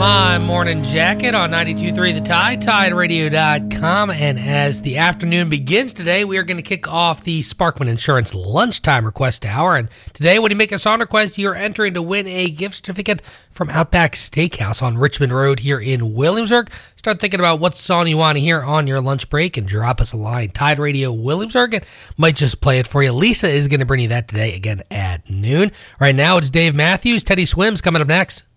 My Morning Jacket on 92.3 The Tide, TideRadio.com. And as the afternoon begins today, we are going to kick off the Sparkman Insurance Lunchtime Request Hour. And today, when you make a song request, you're entering to win a gift certificate from Outback Steakhouse on Richmond Road here in Williamsburg. Start thinking about what song you want to hear on your lunch break and drop us a line. Tide Radio Williamsburg, and might just play it for you. Lisa is going to bring you that today again at noon. Right now, it's Dave Matthews. Teddy Swims coming up next.